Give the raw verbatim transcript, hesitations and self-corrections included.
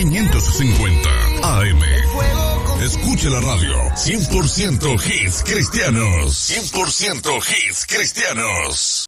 quinientos cincuenta A M. Escuche la radio. cien por ciento hits cristianos. cien por ciento hits cristianos.